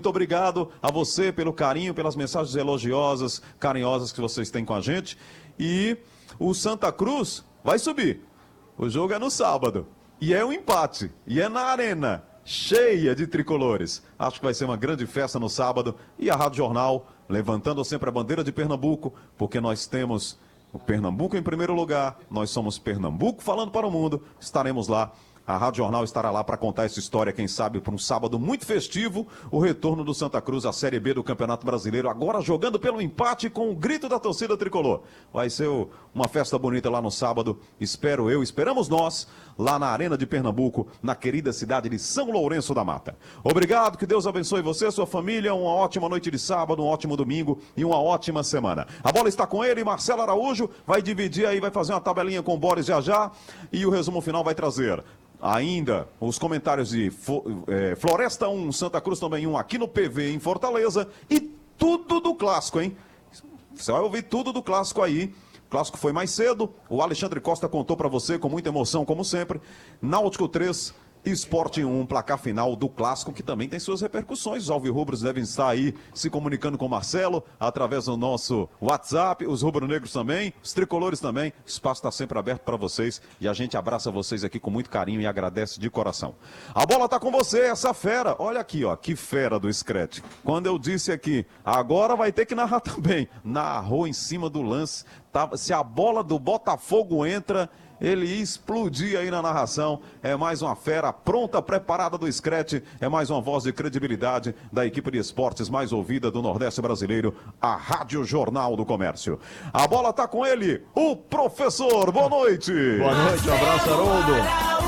muito obrigado a você pelo carinho, pelas mensagens elogiosas, carinhosas que vocês têm com a gente. E o Santa Cruz vai subir. O jogo é no sábado. E é um empate. E é na arena, cheia de tricolores. Acho que vai ser uma grande festa no sábado. E a Rádio Jornal, levantando sempre a bandeira de Pernambuco, porque nós temos o Pernambuco em primeiro lugar. Nós somos Pernambuco falando para o mundo. Estaremos lá. A Rádio Jornal estará lá para contar essa história, quem sabe, para um sábado muito festivo, o retorno do Santa Cruz à Série B do Campeonato Brasileiro, agora jogando pelo empate com o grito da torcida tricolor. Vai ser uma festa bonita lá no sábado, esperamos nós, lá na Arena de Pernambuco, na querida cidade de São Lourenço da Mata. Obrigado, que Deus abençoe você, sua família, uma ótima noite de sábado, um ótimo domingo e uma ótima semana. A bola está com ele, Marcelo Araújo, vai dividir aí, vai fazer uma tabelinha com o Boris já, e o resumo final vai trazer ainda os comentários de Floresta 1, Santa Cruz também 1, aqui no PV em Fortaleza, e tudo do clássico, hein? Você vai ouvir tudo do clássico aí. O clássico foi mais cedo, o Alexandre Costa contou para você com muita emoção, como sempre. Náutico 3, Sport 1, placar final do clássico, que também tem suas repercussões. Os alvirrubros devem estar aí se comunicando com o Marcelo, através do nosso WhatsApp, os rubro-negros também, os tricolores também. O espaço está sempre aberto para vocês e a gente abraça vocês aqui com muito carinho e agradece de coração. A bola está com você, essa fera. Olha aqui, ó, que fera do Screte. Quando eu disse aqui, agora vai ter que narrar também. Narrou em cima do lance. Se a bola do Botafogo entra, ele ia explodir aí na narração. É mais uma fera pronta, preparada do Screte. É mais uma voz de credibilidade da equipe de esportes mais ouvida do Nordeste brasileiro, a Rádio Jornal do Comércio. A bola tá com ele, o professor. Boa noite. Boa noite, um abraço, Haroldo.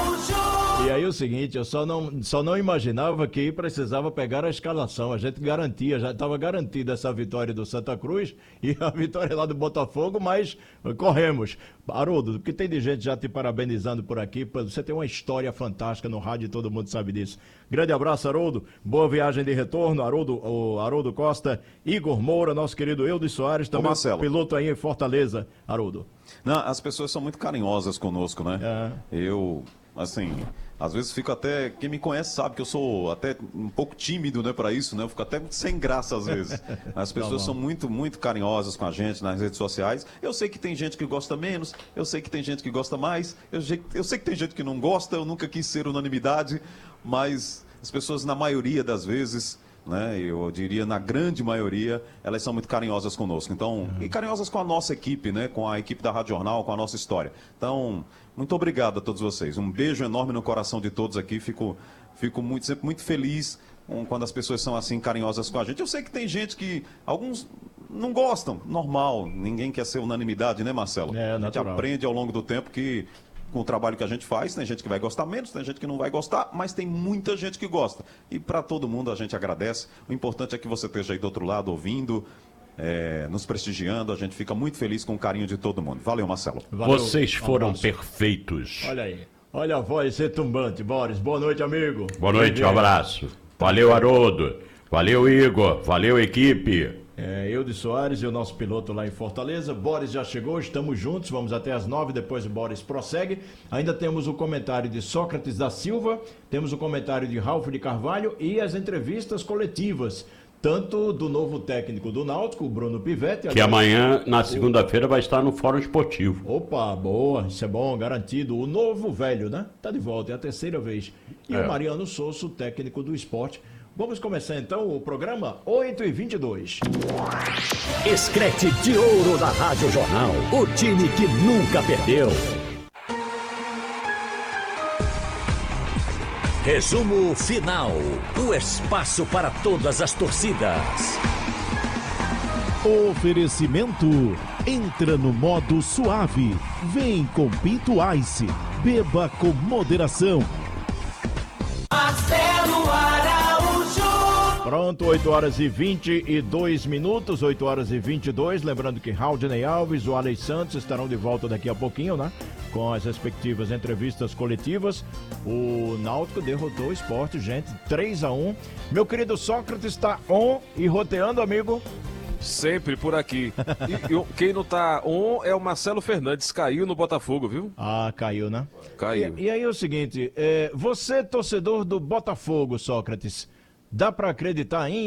E aí o seguinte, eu só não imaginava que precisava pegar a escalação. A gente garantia, já estava garantida essa vitória do Santa Cruz e a vitória lá do Botafogo, mas corremos. Haroldo, o que tem de gente já te parabenizando por aqui, você tem uma história fantástica no rádio e todo mundo sabe disso. Grande abraço, Haroldo, boa viagem de retorno, Haroldo Costa, Igor Moura, nosso querido Eudes Soares, também piloto aí em Fortaleza, Haroldo. Não, as pessoas são muito carinhosas conosco, né? Eu, assim, às vezes fico até, quem me conhece sabe que eu sou até um pouco tímido, né, para isso, né? Eu fico até sem graça às vezes. As pessoas são muito, muito carinhosas com a gente nas redes sociais. Eu sei que tem gente que gosta menos, eu sei que tem gente que gosta mais, eu sei que tem gente que não gosta, eu nunca quis ser unanimidade, mas as pessoas, na maioria das vezes, né, eu diria na grande maioria, elas são muito carinhosas conosco. Então, e carinhosas com a nossa equipe, né, com a equipe da Rádio Jornal, com a nossa história. Então, muito obrigado a todos vocês. Um beijo enorme no coração de todos aqui. Fico sempre muito feliz quando as pessoas são assim carinhosas com a gente. Eu sei que tem gente que alguns não gostam, normal. Ninguém quer ser unanimidade, né, Marcelo? É, a gente aprende ao longo do tempo que com o trabalho que a gente faz, tem gente que vai gostar menos, tem gente que não vai gostar, mas tem muita gente que gosta. E para todo mundo a gente agradece. O importante é que você esteja aí do outro lado ouvindo, nos prestigiando. A gente fica muito feliz com o carinho de todo mundo. Valeu, Marcelo. Valeu. Vocês foram perfeitos. Olha aí. Olha a voz retumbante, Boris. Boa noite, amigo. Boa noite, um abraço. Valeu, Haroldo. Valeu, Igor. Valeu, equipe. Eudes Soares e o nosso piloto lá em Fortaleza. Boris já chegou, estamos juntos, vamos até às 9, depois o Boris prossegue. Ainda temos o comentário de Sócrates da Silva, temos o comentário de Ralf de Carvalho e as entrevistas coletivas, tanto do novo técnico do Náutico, o Bruno Pivetti. Que amanhã, na segunda-feira, vai estar no Fórum Esportivo. Opa, boa, isso é bom, garantido. O novo velho, né? Tá de volta, é a terceira vez. E o Mariano Souza, técnico do esporte. Vamos começar então o programa 8h22. Screte de ouro da Rádio Jornal. O time que nunca perdeu. Resumo final. O espaço para todas as torcidas. Oferecimento. Entra no modo suave. Vem com Pinto Ice. Beba com moderação. Marcelo Araújo. Pronto, 8h22, 8h22. Lembrando que Raudney Alves, o Alex Santos estarão de volta daqui a pouquinho, né? Com as respectivas entrevistas coletivas. O Náutico derrotou o Sport, gente, 3-1. Meu querido Sócrates está on e roteando, amigo. Sempre por aqui. E quem não tá on é o Marcelo Fernandes, caiu no Botafogo, viu? Ah, caiu, né? Caiu. E aí é o seguinte, você torcedor do Botafogo, Sócrates, dá pra acreditar em